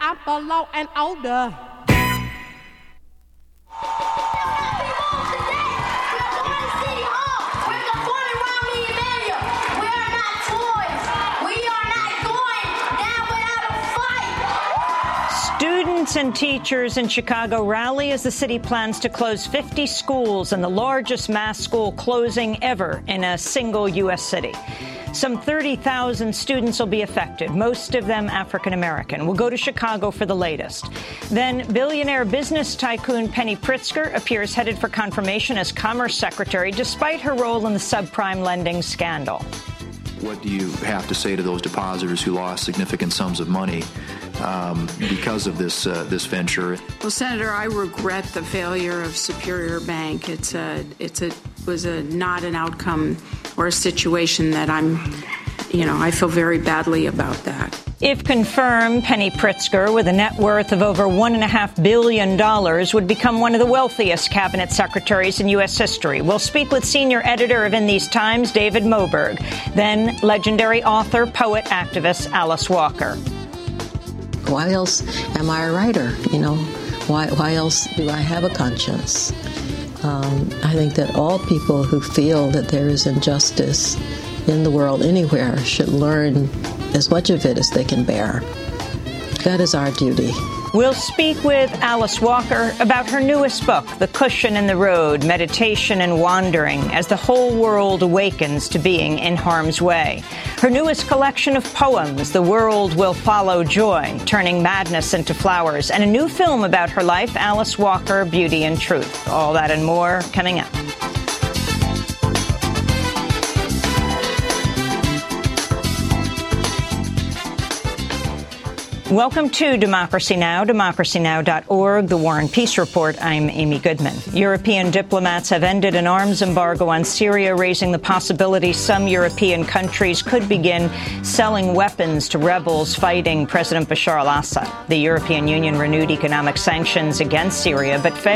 I'm below and older. Students and teachers in Chicago rally as the city plans to close 50 schools in the largest mass school closing ever in a single U.S. city. Some 30,000 students will be affected, most of them African-American. We'll go to Chicago for the latest. Then billionaire business tycoon Penny Pritzker appears headed for confirmation as Commerce Secretary, despite her role in the subprime lending scandal. What do you have to say to those depositors who lost significant sums of money because of this venture? Well, Senator, I regret the failure of Superior Bank. It was not an outcome or a situation that I feel very badly about that. If confirmed, Penny Pritzker, with a net worth of over $1.5 billion, would become one of the wealthiest cabinet secretaries in U.S. history. We'll speak with senior editor of In These Times, David Moberg, then legendary author, poet, activist Alice Walker. Why else am I a writer? Why else do I have a conscience? I think that all people who feel that there is injustice in the world anywhere should learn as much of it as they can bear. That is our duty. We'll speak with Alice Walker about her newest book, The Cushion in the Road, Meditation and Wandering, as the whole world awakens to being in harm's way. Her newest collection of poems, The World Will Follow Joy, Turning Madness into Flowers, and a new film about her life, Alice Walker, Beauty and Truth. All that and more coming up. Welcome to Democracy Now!, democracynow.org, The War and Peace Report. I'm Amy Goodman. European diplomats have ended an arms embargo on Syria, raising the possibility some European countries could begin selling weapons to rebels fighting President Bashar al-Assad. The European Union renewed economic sanctions against Syria, but failed